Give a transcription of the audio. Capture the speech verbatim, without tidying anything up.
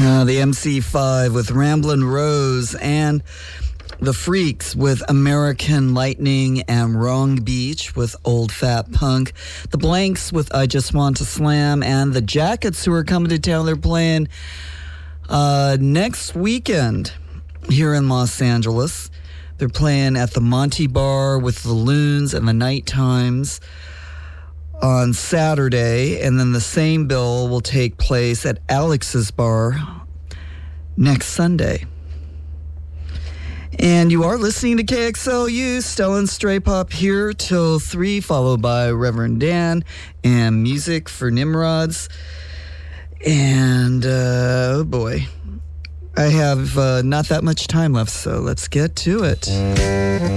Uh, the M C five with Ramblin' Rose, and the Freaks with American Lightning and Wrong Beach with Old Fat Punk. The Blanks with I Just Want to Slam, and the Jackets, who are coming to town. They're playing uh, next weekend here in Los Angeles. They're playing at the Monty Bar with the Loons and the Night Times on Saturday, and then the same bill will take place at Alex's Bar next Sunday. And you are listening to K X L U, Stellan Stray Pop here till three, followed by Reverend Dan and music for Nimrods. And, uh, oh boy, I have uh, not that much time left, so let's get to it.